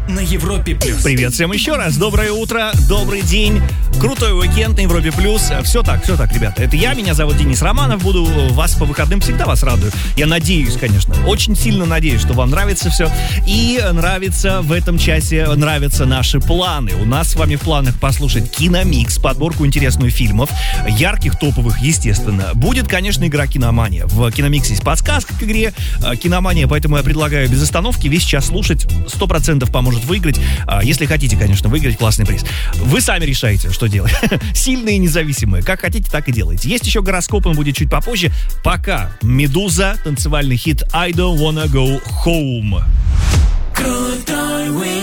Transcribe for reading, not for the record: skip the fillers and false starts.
на Европе+. Привет всем еще раз. Доброе утро, добрый день. Крутой уикенд на Европе+. Все так, ребята. Это я, меня зовут Денис Романов. Буду вас по выходным, всегда вас радую. Я надеюсь, конечно, очень сильно надеюсь, что вам нравится все. И нравится в этом часе, нравятся наши планы. У нас с вами в планах послушать киномикс, подборку интересных фильмов, ярких, топовых, естественно. Будет, конечно, игра «Киномания». В киномиксе есть подсказка к игре «Киномания», поэтому я предлагаю без остановки весь час слушать. 100% поможет выиграть. Если хотите, конечно, выиграть классный приз. Вы сами решаете, что делать. Сильные и независимые. Как хотите, так и делайте. Есть еще гороскоп, он будет чуть попозже. Пока «Медуза», танцевальный хит «I don't wanna go home». Крутой уикенд.